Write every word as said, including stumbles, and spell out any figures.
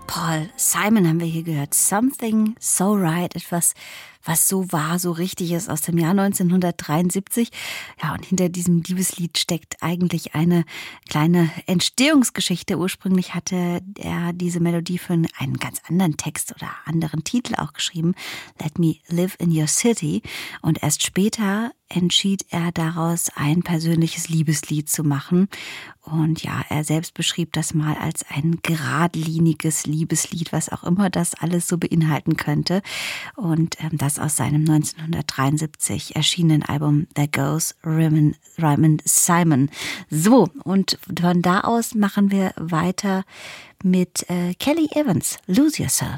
Paul Simon haben wir hier gehört. Something So Right, etwas, was so wahr, so richtig ist, aus dem Jahr neunzehnhundertdreiundsiebzig. Ja, und hinter diesem Liebeslied steckt eigentlich eine kleine Entstehungsgeschichte. Ursprünglich hatte er diese Melodie für einen ganz anderen Text oder anderen Titel auch geschrieben. Let Me Live in Your City. Und erst später entschied er daraus, ein persönliches Liebeslied zu machen. Und ja, er selbst beschrieb das mal als ein geradliniges Liebeslied, was auch immer das alles so beinhalten könnte. Und ähm, das aus seinem neunzehnhundertdreiundsiebzig erschienenen Album There Goes Raymond, Raymond Simon. So, und von da aus machen wir weiter mit äh, Kelly Evans, Lose Yourself.